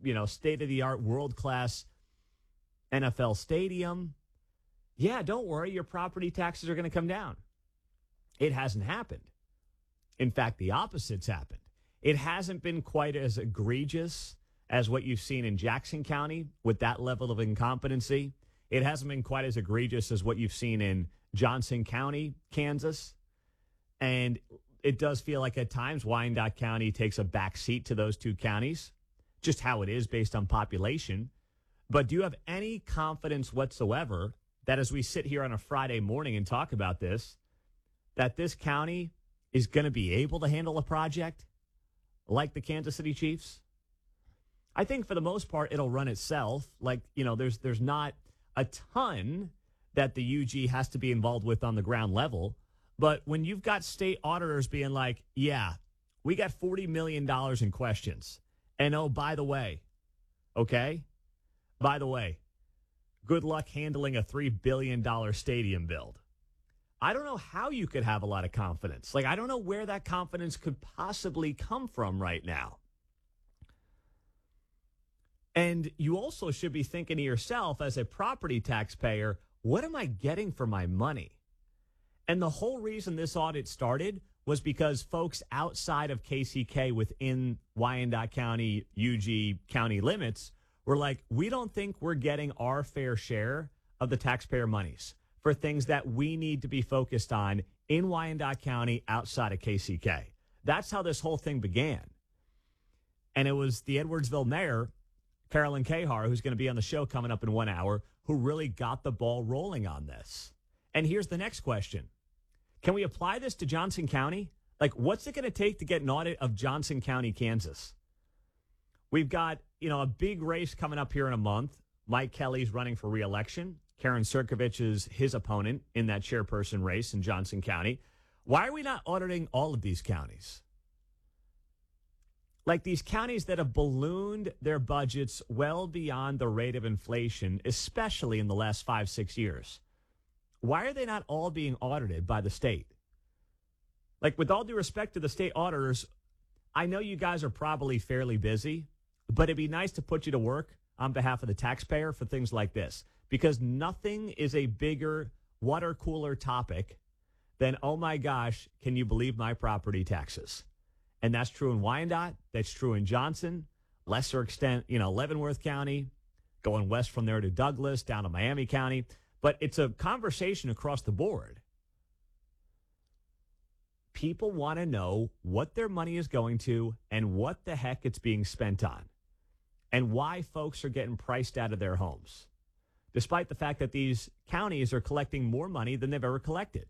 state-of-the-art, world-class NFL stadium. Yeah, don't worry, your property taxes are going to come down. It hasn't happened. In fact, the opposite's happened. It hasn't been quite as egregious as what you've seen in Jackson County with that level of incompetency. It hasn't been quite as egregious as what you've seen in Johnson County, Kansas. And it does feel like at times Wyandotte County takes a back seat to those two counties, just how it is based on population. But do you have any confidence whatsoever that as we sit here on a Friday morning and talk about this, that this county is going to be able to handle a project like the Kansas City Chiefs? I think for the most part, it'll run itself. There's not a ton that the UG has to be involved with on the ground level. But when you've got state auditors being like, yeah, we got $40 million in questions. And oh, by the way, good luck handling a $3 billion stadium build. I don't know how you could have a lot of confidence. I don't know where that confidence could possibly come from right now. And you also should be thinking to yourself as a property taxpayer, what am I getting for my money? And the whole reason this audit started was because folks outside of KCK within Wyandotte County, UG County limits were like, we don't think we're getting our fair share of the taxpayer monies for things that we need to be focused on in Wyandotte County outside of KCK. That's how this whole thing began. And it was the Edwardsville mayor, Carolyn Kahar, who's going to be on the show coming up in 1 hour, who really got the ball rolling on this. And here's the next question. Can we apply this to Johnson County? What's it going to take to get an audit of Johnson County, Kansas? We've got, a big race coming up here in a month. Mike Kelly's running for re-election. Karen Sirkovich is his opponent in that chairperson race in Johnson County. Why are we not auditing all of these counties? These counties that have ballooned their budgets well beyond the rate of inflation, especially in the last 5-6 years. Why are they not all being audited by the state? With all due respect to the state auditors, I know you guys are probably fairly busy, but it'd be nice to put you to work on behalf of the taxpayer for things like this, because nothing is a bigger water cooler topic than, oh my gosh, can you believe my property taxes? And that's true in Wyandotte. That's true in Johnson, lesser extent, Leavenworth County, going west from there to Douglas, down to Miami County. But it's a conversation across the board. People want to know what their money is going to and what the heck it's being spent on and why folks are getting priced out of their homes, despite the fact that these counties are collecting more money than they've ever collected.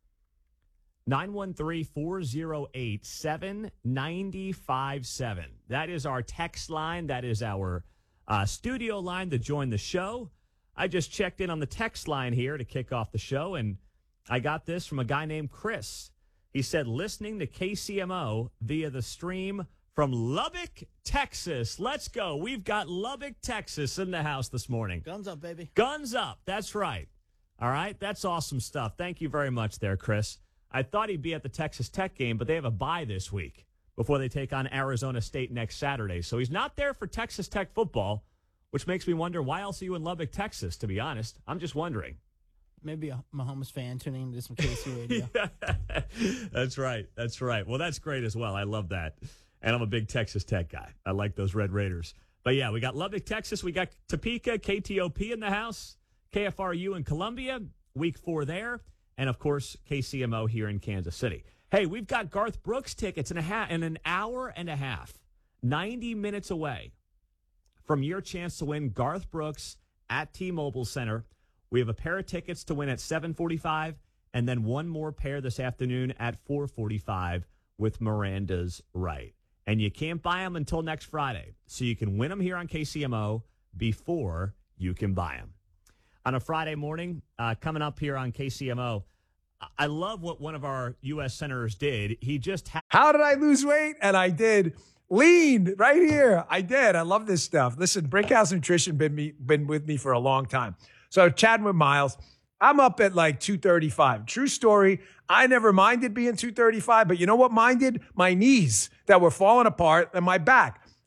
913-408-7957. That is our text line. That is our studio line to join the show. I just checked in on the text line here to kick off the show, and I got this from a guy named Chris. He said, listening to KCMO via the stream from Lubbock, Texas. Let's go. We've got Lubbock, Texas in the house this morning. Guns up, baby. Guns up. That's right. All right. That's awesome stuff. Thank you very much there, Chris. I thought he'd be at the Texas Tech game, but they have a bye this week before they take on Arizona State next Saturday. So he's not there for Texas Tech football, which makes me wonder, why else are you in Lubbock, Texas, to be honest? I'm just wondering. Maybe a Mahomes fan tuning into some KC radio. That's right. That's right. Well, that's great as well. I love that. And I'm a big Texas Tech guy. I like those Red Raiders. But, yeah, we got Lubbock, Texas. We got Topeka, KTOP in the house, KFRU in Columbia, week 4 there. And, of course, KCMO here in Kansas City. Hey, we've got Garth Brooks tickets in an hour and a half, 90 minutes away from your chance to win Garth Brooks at T-Mobile Center. We have a pair of tickets to win at 7:45 and then one more pair this afternoon at 4:45 with Miranda's Right. And you can't buy them until next Friday, so you can win them here on KCMO before you can buy them. On a Friday morning, coming up here on KCMO, I love what one of our U.S. senators did. He just How did I lose weight? And I did. Lean right here. I did. I love this stuff. Listen, Brickhouse Nutrition been with me for a long time. So chatting with Miles, I'm up at like 235. True story. I never minded being 235, but you know what minded? My knees that were falling apart and my back.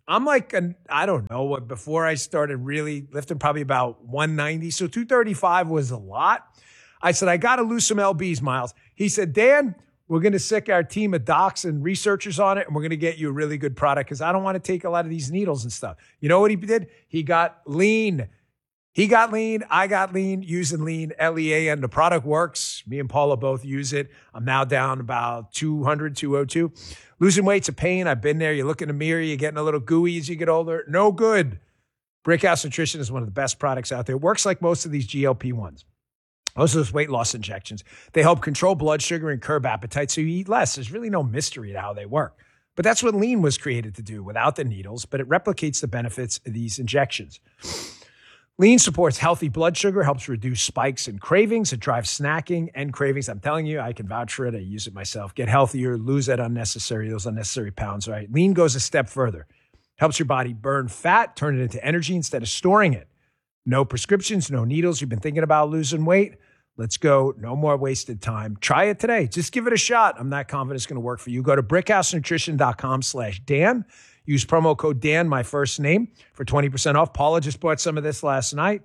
I'm like, I don't know what, before I started really lifting, probably about 190. So 235 was a lot. I said, I got to lose some LBs, Miles. He said, Dan, we're going to sick our team of docs and researchers on it, and we're going to get you a really good product because I don't want to take a lot of these needles and stuff. You know what he did? He got lean. He got lean. I got lean, using lean, LEAN. The product works. Me and Paula both use it. I'm now down about 200, 202. Losing weight's a pain. I've been there. You look in the mirror, you're getting a little gooey as you get older. No good. Brickhouse Nutrition is one of the best products out there. It works like most of these GLP-1s. Most of those weight loss injections. They help control blood sugar and curb appetite so you eat less. There's really no mystery to how they work. But that's what lean was created to do without the needles, but it replicates the benefits of these injections. Lean supports healthy blood sugar, helps reduce spikes and cravings. It drives snacking and cravings. I'm telling you, I can vouch for it. I use it myself. Get healthier, lose those unnecessary pounds, right? Lean goes a step further. Helps your body burn fat, turn it into energy instead of storing it. No prescriptions, no needles. You've been thinking about losing weight? Let's go. No more wasted time. Try it today. Just give it a shot. I'm not confident it's going to work for you. Go to brickhousenutrition.com/Dan. Use promo code Dan, my first name, for 20% off. Paula just bought some of this last night.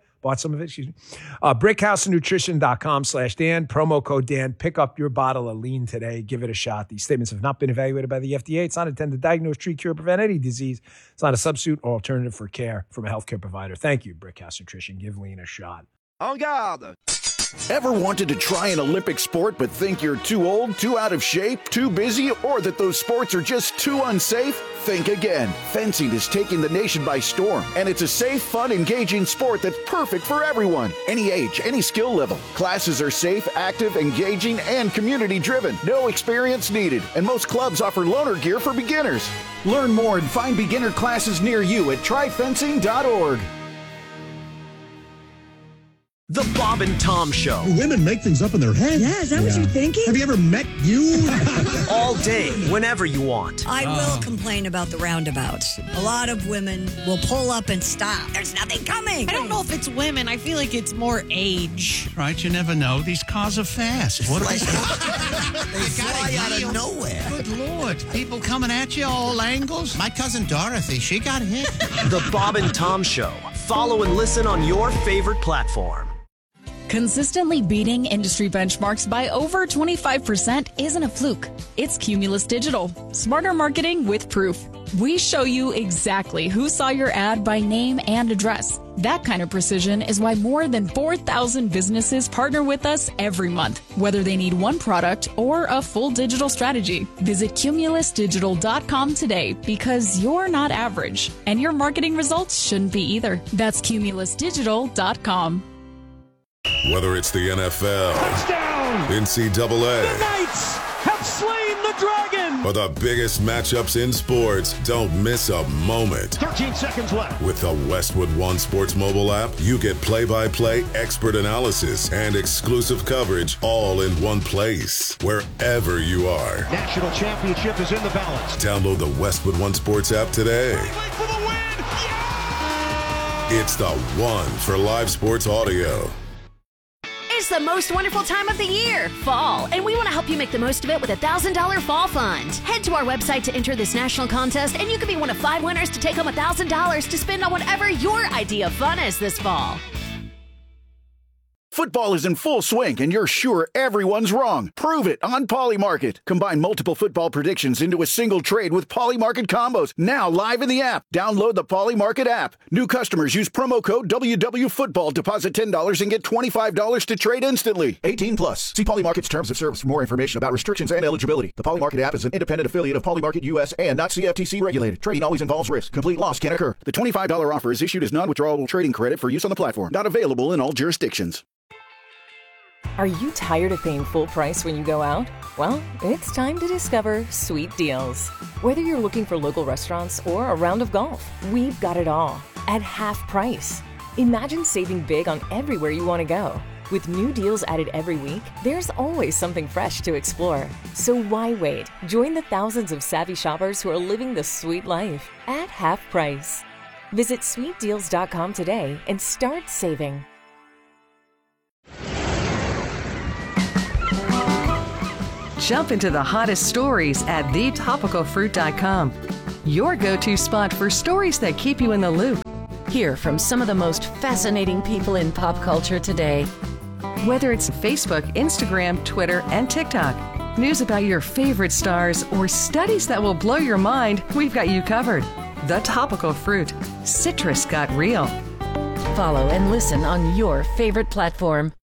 Brickhousenutrition.com/Dan. Promo code Dan. Pick up your bottle of lean today. Give it a shot. These statements have not been evaluated by the FDA. It's not intended to diagnose, treat, cure, or prevent any disease. It's not a substitute or alternative for care from a healthcare provider. Thank you, Brickhouse Nutrition. Give lean a shot. En garde! Ever wanted to try an Olympic sport but think you're too old, too out of shape, too busy, or that those sports are just too unsafe? Think again. Fencing is taking the nation by storm, and it's a safe, fun, engaging sport that's perfect for everyone. Any age, any skill level. Classes are safe, active, engaging, and community-driven. No experience needed, and most clubs offer loaner gear for beginners. Learn more and find beginner classes near you at tryfencing.org. The Bob and Tom Show. Women make things up in their head. Yeah, is that what you're thinking? Have you ever met you? All day, whenever you want. I will complain about the roundabouts. A lot of women will pull up and stop. There's nothing coming. I don't know if it's women. I feel like it's more age. Right, you never know. These cars are fast. What They fly out of nowhere. Good Lord. People coming at you all angles. My cousin Dorothy, she got hit. The Bob and Tom Show. Follow and listen on your favorite platform. Consistently beating industry benchmarks by over 25% isn't a fluke. It's Cumulus Digital. Smarter marketing with proof. We show you exactly who saw your ad by name and address. That kind of precision is why more than 4,000 businesses partner with us every month, whether they need one product or a full digital strategy. Visit cumulusdigital.com today because you're not average, and your marketing results shouldn't be either. That's cumulusdigital.com. Whether it's the NFL, touchdown, NCAA, the Knights have slain the dragon, or the biggest matchups in sports, don't miss a moment. 13 seconds left. With the Westwood One Sports mobile app, you get play-by-play, expert analysis, and exclusive coverage all in one place, wherever you are. National championship is in the balance. Download the Westwood One Sports app today. For the win! Yeah! It's the one for live sports audio. It's the most wonderful time of the year, fall, and we want to help you make the most of it with a $1,000 fall fund. Head to our website to enter this national contest, and you could be one of 5 winners to take home $1,000 to spend on whatever your idea of fun is this fall. Football is in full swing, and you're sure everyone's wrong. Prove it on Polymarket. Combine multiple football predictions into a single trade with Polymarket combos. Now live in the app. Download the Polymarket app. New customers use promo code WWFootball. Deposit $10 and get $25 to trade instantly. 18 plus. See Polymarket's terms of service for more information about restrictions and eligibility. The Polymarket app is an independent affiliate of Polymarket US and not CFTC regulated. Trading always involves risk. Complete loss can occur. The $25 offer is issued as non-withdrawable trading credit for use on the platform. Not available in all jurisdictions. Are you tired of paying full price when you go out? Well, it's time to discover Sweet Deals. Whether you're looking for local restaurants or a round of golf, we've got it all at half price. Imagine saving big on everywhere you want to go. With new deals added every week, there's always something fresh to explore. So why wait? Join the thousands of savvy shoppers who are living the sweet life at half price. Visit sweetdeals.com today and start saving. Jump into the hottest stories at thetopicalfruit.com. your go-to spot for stories that keep you in the loop. Hear from some of the most fascinating people in pop culture today. Whether it's Facebook, Instagram, Twitter, and TikTok, news about your favorite stars, or studies that will blow your mind, we've got you covered. The Topical Fruit. Citrus got real. Follow and listen on your favorite platform.